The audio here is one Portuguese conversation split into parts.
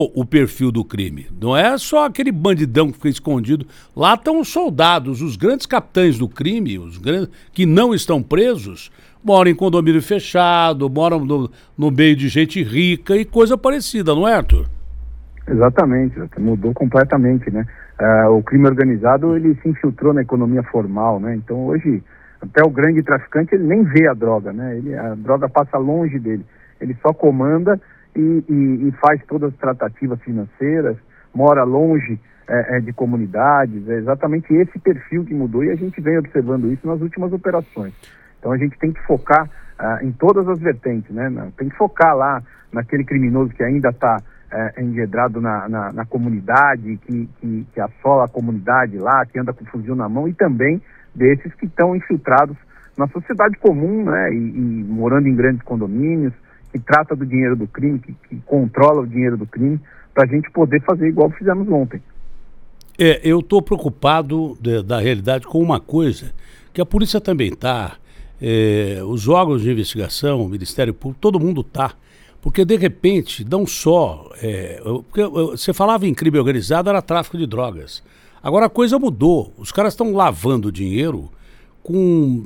o perfil do crime. Não é só aquele bandidão que fica escondido. Lá estão os soldados, os grandes capitães do crime, os grandes que não estão presos, moram em condomínio fechado, moram no meio de gente rica e coisa parecida, não é, Arthur? Exatamente, mudou completamente, né? O crime organizado, ele se infiltrou na economia formal, né? Então hoje, até o grande traficante, ele nem vê a droga, né? A droga passa longe dele, ele só comanda e faz todas as tratativas financeiras, mora longe de comunidades. É exatamente esse perfil que mudou, e a gente vem observando isso nas últimas operações. Então a gente tem que focar em todas as vertentes, né? Tem que focar lá naquele criminoso que ainda está engedrado na comunidade, que assola a comunidade lá, que anda com fuzil na mão, e também desses que estão infiltrados na sociedade comum, né? E morando em grandes condomínios, que trata do dinheiro do crime, que controla o dinheiro do crime, para a gente poder fazer igual fizemos ontem. Eu estou preocupado da realidade com uma coisa, que a polícia também está, os órgãos de investigação, o Ministério Público, todo mundo está. Porque, de repente, não só... porque você falava em crime organizado, era tráfico de drogas. Agora a coisa mudou. Os caras estão lavando dinheiro com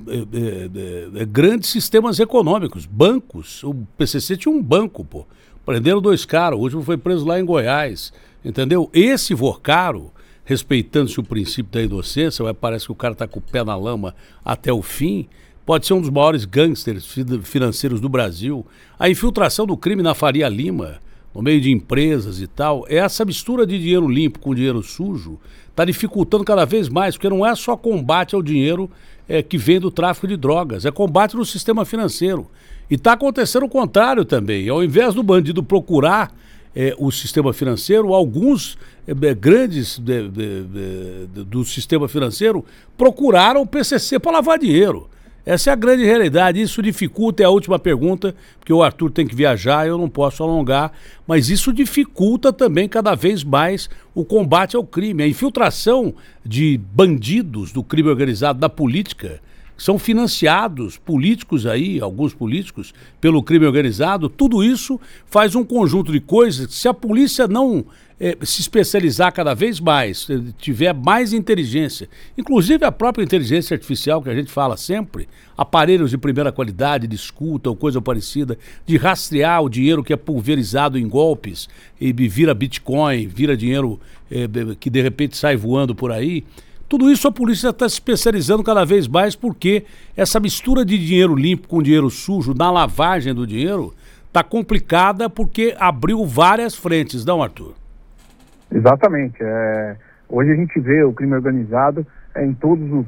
grandes sistemas econômicos, bancos. O PCC tinha um banco, pô. Prenderam 2 caras, o último foi preso lá em Goiás, entendeu? Esse Vorcaro, respeitando-se o princípio da inocência, mas parece que o cara está com o pé na lama até o fim, pode ser um dos maiores gangsters financeiros do Brasil. A infiltração do crime na Faria Lima, no meio de empresas e tal, essa mistura de dinheiro limpo com dinheiro sujo está dificultando cada vez mais, porque não é só combate ao dinheiro que vem do tráfico de drogas, é combate no sistema financeiro. E está acontecendo o contrário também. Ao invés do bandido procurar o sistema financeiro, alguns grandes do sistema financeiro procuraram o PCC para lavar dinheiro. Essa é a grande realidade. Isso dificulta, é a última pergunta, porque o Arthur tem que viajar, eu não posso alongar, mas isso dificulta também cada vez mais o combate ao crime. A infiltração de bandidos do crime organizado da política, que são financiados, políticos aí, alguns políticos, pelo crime organizado, tudo isso faz um conjunto de coisas que, se a polícia não se especializar cada vez mais, tiver mais inteligência, inclusive a própria inteligência artificial que a gente fala sempre, aparelhos de primeira qualidade, de escuta ou coisa parecida, de rastrear o dinheiro que é pulverizado em golpes e vira Bitcoin, vira dinheiro que de repente sai voando por aí. Tudo isso a polícia está se especializando cada vez mais, porque essa mistura de dinheiro limpo com dinheiro sujo na lavagem do dinheiro está complicada, porque abriu várias frentes, não, Arthur? Exatamente. Hoje a gente vê o crime organizado em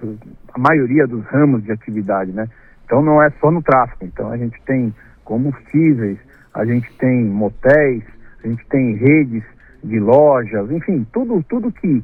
a maioria dos ramos de atividade, né? Então não é só no tráfico. Então a gente tem combustíveis, a gente tem motéis, a gente tem redes de lojas, enfim, tudo que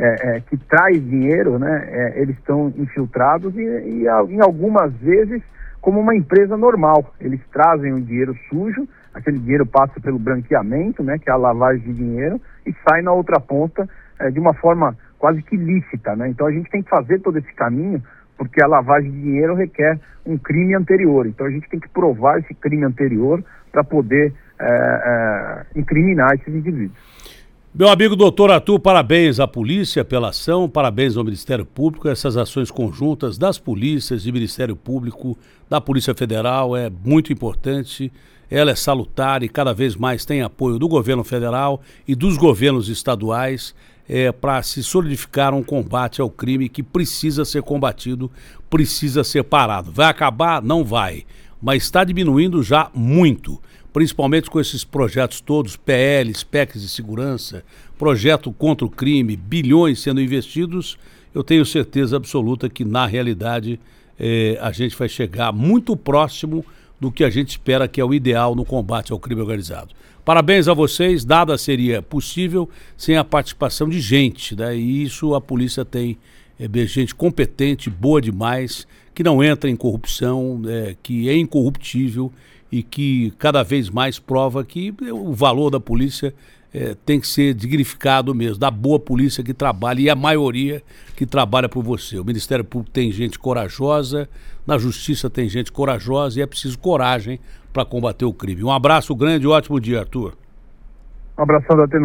traz dinheiro, né? Eles estão infiltrados e em algumas vezes como uma empresa normal. Eles trazem o dinheiro sujo, aquele dinheiro passa pelo branqueamento, né, que é a lavagem de dinheiro, e sai na outra ponta de uma forma quase que lícita, né? Então a gente tem que fazer todo esse caminho, porque a lavagem de dinheiro requer um crime anterior. Então a gente tem que provar esse crime anterior para poder incriminar esses indivíduos. Meu amigo doutor Arthur, parabéns à polícia pela ação, parabéns ao Ministério Público. Essas ações conjuntas das polícias, do Ministério Público, da Polícia Federal é muito importante, ela é salutar e cada vez mais tem apoio do governo federal e dos governos estaduais para se solidificar um combate ao crime que precisa ser combatido, precisa ser parado. Vai acabar? Não vai, mas está diminuindo já muito. Principalmente com esses projetos todos, PLs, PECs de segurança, projeto contra o crime, bilhões sendo investidos, eu tenho certeza absoluta que, na realidade, a gente vai chegar muito próximo do que a gente espera que é o ideal no combate ao crime organizado. Parabéns a vocês, nada seria possível sem a participação de gente, né? E isso a polícia tem gente competente, boa demais, que não entra em corrupção, que é incorruptível, e que cada vez mais prova que o valor da polícia tem que ser dignificado mesmo, da boa polícia que trabalha, e a maioria que trabalha por você. O Ministério Público tem gente corajosa, na Justiça tem gente corajosa, e é preciso coragem para combater o crime. Um abraço grande e ótimo dia, Arthur. Um abração da